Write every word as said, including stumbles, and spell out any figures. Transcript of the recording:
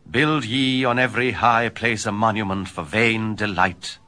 Build ye on every high place a monument for vain delight.